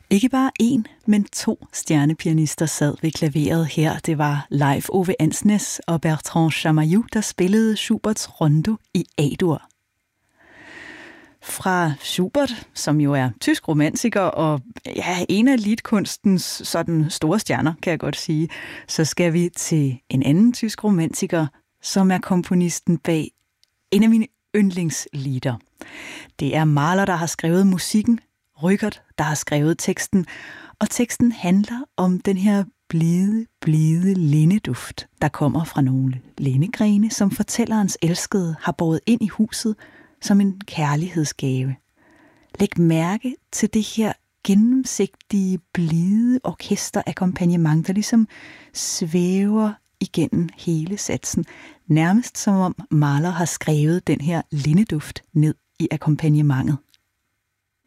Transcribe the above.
Ikke bare én, men 2 stjernepianister sad ved klaveret her. Det var Leif Ove Andsnes og Bertrand Chamayou, der spillede Schuberts Rondo i A-dur. Fra Schubert, som jo er tysk romantiker og en af liedkunstens sådan store stjerner, kan jeg godt sige, så skal vi til en anden tysk romantiker, som er komponisten bag en af mine yndlingslieder. Det er Mahler, der har skrevet musikken, Rückert, der har skrevet teksten, og teksten handler om den her blide lindeduft, der kommer fra nogle lindegrene, som fortællerens elskede har båret ind i huset som en kærlighedsgave. Læg mærke til det her gennemsigtige, blide orkesterakkompagnement, der ligesom svæver igennem hele satsen, nærmest som om Mahler har skrevet den her lindeduft ned i akkompagnementet.